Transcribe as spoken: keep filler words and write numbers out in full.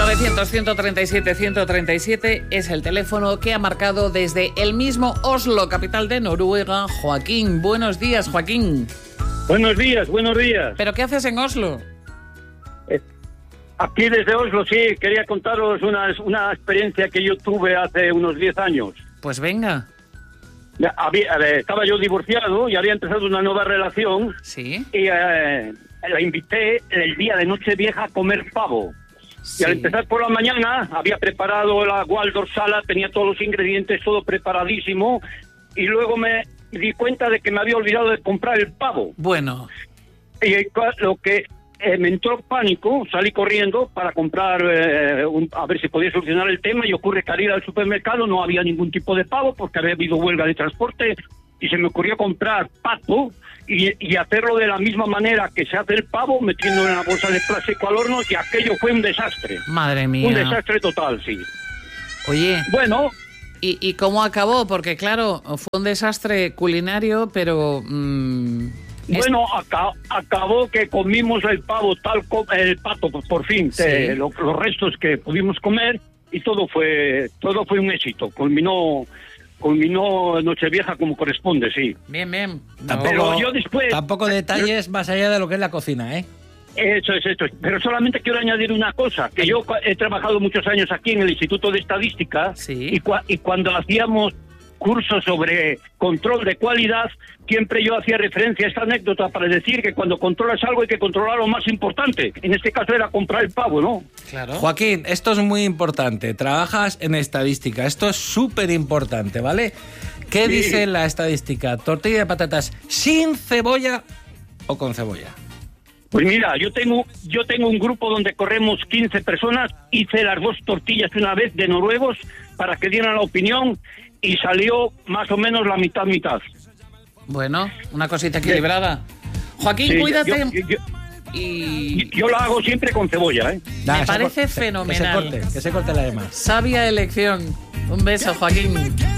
novecientos, ciento treinta y siete, ciento treinta y siete es el teléfono que ha marcado desde el mismo Oslo, capital de Noruega, Joaquín. Buenos días, Joaquín. Buenos días, buenos días. ¿Pero qué haces en Oslo? Eh, aquí desde Oslo, sí, quería contaros una, una experiencia que yo tuve hace unos diez años. Pues venga. Ya, había, eh, estaba yo divorciado y había empezado una nueva relación. Sí. Y eh, la invité el día de Nochevieja a comer pavo. Sí. Y al empezar por la mañana, había preparado la Waldorf Salad, tenía todos los ingredientes, todo preparadísimo, y luego me di cuenta de que me había olvidado de comprar el pavo. Bueno. Y lo que eh, me entró pánico, salí corriendo para comprar, eh, un, a ver si podía solucionar el tema, y ocurre que al ir al supermercado no había ningún tipo de pavo porque había habido huelga de transporte, y se me ocurrió comprar pato y, y hacerlo de la misma manera que se hace el pavo, metiendo en una bolsa de plástico al horno, y aquello fue un desastre. Madre mía. Un desastre total, sí. Oye. Bueno. ¿Y, y cómo acabó? Porque claro, fue un desastre culinario, pero... Mmm, bueno, acá, acabó que comimos el pavo tal como el pato, pues, por fin, sí. eh, lo, los restos que pudimos comer, y todo fue todo fue un éxito. Culminó culminó Nochevieja como corresponde, sí. Bien, bien. No. Tampoco, Pero yo después, tampoco detalles pero, más allá de lo que es la cocina, ¿eh? Eso es, esto. Pero solamente quiero añadir una cosa, que yo he trabajado muchos años aquí en el Instituto de Estadística, sí. y, cua, y cuando hacíamos cursos sobre control de calidad, siempre yo hacía referencia a esta anécdota para decir que cuando controlas algo hay que controlar lo más importante. En este caso era comprar el pavo, ¿no? Claro. Joaquín, esto es muy importante. Trabajas en estadística. Esto es súper importante, ¿vale? ¿Qué sí. dice la estadística? ¿Tortilla de patatas sin cebolla o con cebolla? Pues mira, yo tengo yo tengo un grupo donde corremos quince personas, hice las dos tortillas una vez de noruegos para que dieran la opinión y salió más o menos la mitad mitad. Bueno, una cosita equilibrada. Joaquín, sí, cuídate. Yo, yo, yo, y... yo lo hago siempre con cebolla, ¿eh? Me parece fenomenal. Que se corte, que se corte la demás. Sabia elección. Un beso, Joaquín.